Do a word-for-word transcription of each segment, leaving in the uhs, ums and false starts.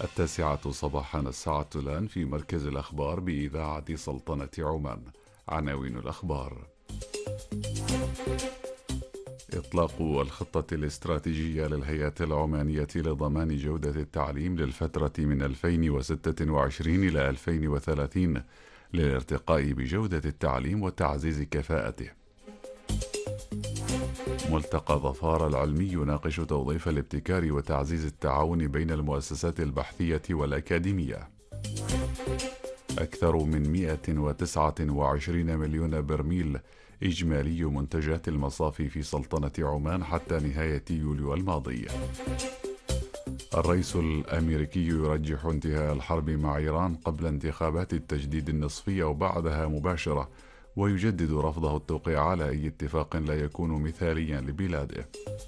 التاسعة صباحا الساعة الآن في مركز الأخبار بإذاعة سلطنة عمان. عناوين الأخبار: إطلاق الخطة الاستراتيجية للهيئة العمانية لضمان جودة التعليم للفترة من ألفين وستة وعشرين إلى ألفين وثلاثين للارتقاء بجودة التعليم وتعزيز كفاءته. ملتقى ظفار العلمي يناقش توظيف الابتكار وتعزيز التعاون بين المؤسسات البحثية والأكاديمية. أكثر من مئة وتسعة وعشرين مليون برميل إجمالي منتجات المصافي في سلطنة عمان حتى نهاية يوليو الماضي. الرئيس الأمريكي يرجح انتهاء الحرب مع إيران قبل انتخابات التجديد النصفي أو بعدها مباشرة، ويجدد رفضه التوقيع على أي اتفاق لا يكون مثاليا لبلاده.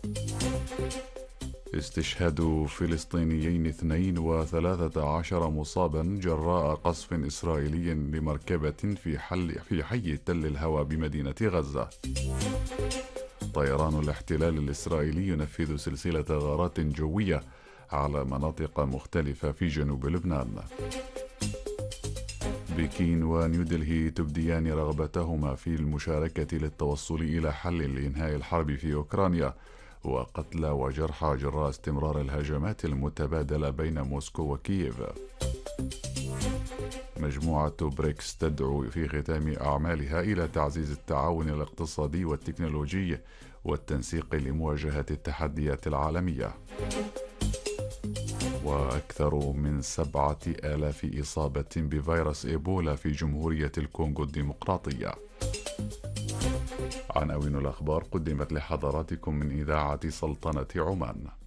استشهاد فلسطينيين اثنين وثلاثة عشر مصابا جراء قصف إسرائيلي لمركبة في حل في حي تل الهوى بمدينة غزة. طيران الاحتلال الإسرائيلي ينفذ سلسلة غارات جوية على مناطق مختلفة في جنوب لبنان. بكين ونيودلهي تبديان رغبتهما في المشاركة للتوصل إلى حل لإنهاء الحرب في أوكرانيا، وقتلى وجرحى جراء استمرار الهجمات المتبادلة بين موسكو وكييف. مجموعة بريكس تدعو في ختام أعمالها إلى تعزيز التعاون الاقتصادي والتكنولوجي والتنسيق لمواجهة التحديات العالمية. وأكثر من سبعة آلاف إصابة بفيروس إيبولا في جمهورية الكونغو الديمقراطية. عناوين الأخبار قدمت لحضراتكم من إذاعة سلطنة عمان.